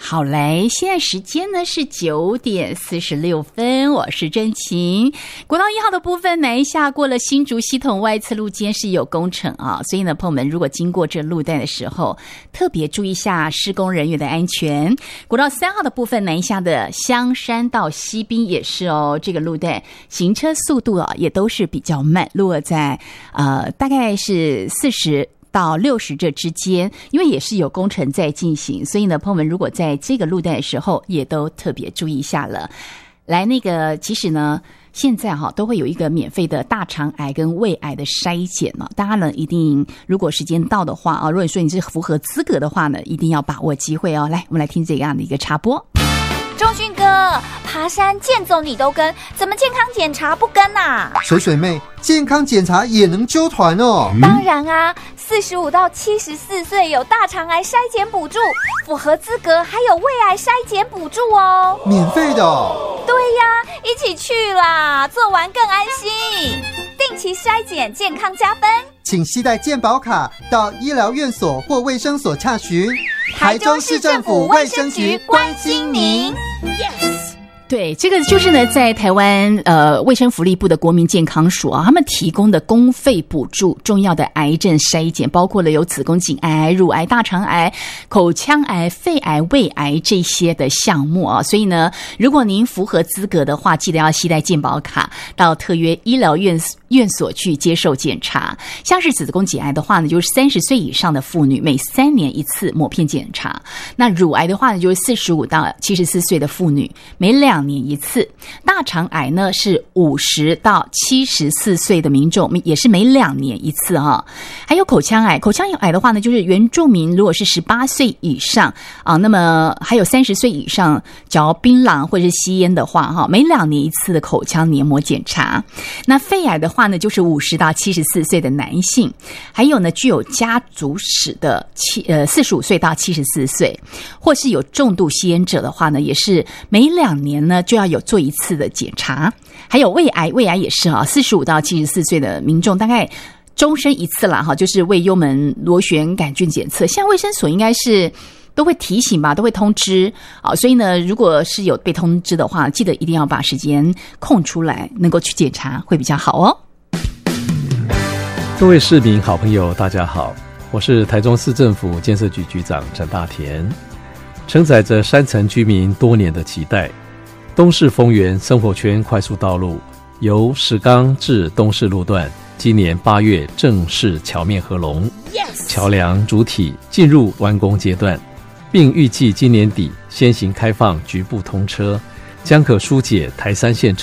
好嘞，现在时间呢是9点46分，我是真晴。国道1号的部分，南下过了新竹系统外侧路肩是有工程啊，所以呢，朋友们如果经过这路段的时候，特别注意一下施工人员的安全。国道3号的部分，南下的香山到西滨也是哦，这个路段行车速度啊也都是比较慢，落在大概是40到60这之间，因为也是有工程在进行，所以呢，朋友们如果在这个路段的时候，也都特别注意一下了。来，其实呢，现在都会有一个免费的大肠癌跟胃癌的筛检呢，大家呢一定如果时间到的话啊，如果说你是符合资格的话呢，一定要把握机会哦。来，我们来听这样的一个插播。 仲勋哥，爬山健走你都跟，怎么健康检查不跟啊？ 水水妹，健康检查也能揪团哦。 当然啊，45到74岁有大肠癌筛检补助，符合资格还有胃癌筛检补助哦， 免费的哦。 对呀，一起去啦，做完更安心。定期筛检，健康加分。 请携带健保卡到医疗院所或卫生所洽询。 台中市政府卫生局关心您。 对，这个就是呢，在台湾卫生福利部的国民健康署啊，他们提供的公费补助重要的癌症筛检，包括了有子宫颈癌、乳癌、大肠癌、口腔癌、肺癌、胃癌这些的项目啊。所以呢，如果您符合资格的话，记得要携带健保卡到特约医疗院所去接受检查。像是子宫颈癌的话呢，就是30岁以上的妇女每3年一次抹片检查。那乳癌的话呢，就是45到74岁的妇女每2年一次。大肠癌呢是50到74岁的民众，也是每2年一次哈。还有口腔癌，口腔癌的话呢，就是原住民如果是18岁以上啊，那么还有30岁以上嚼槟榔或者是吸烟的话哈，每2年一次的口腔黏膜检查。那肺癌的话呢，就是50到74岁的男性，还有呢具有家族史的45岁到74岁，或是有重度吸烟者的话呢，也是每2年呢就要有做一次的检查。还有胃癌也是45到74岁的民众大概终身一次啦哈，就是胃幽门螺旋杆菌检测。现在卫生所应该是都会提醒吧，都会通知啊，所以呢，如果是有被通知的话，记得一定要把时间空出来，能够去检查会比较好哦。 各位市民好朋友大家好，我是台中市政府建设局局长陈大田。承载着山城居民多年的期待，东势丰原生活圈快速道路由石冈至东势路段今年8月正式桥面合龙，桥梁主体进入完工阶段，并预计今年底先行开放局部通车，将可疏解台3线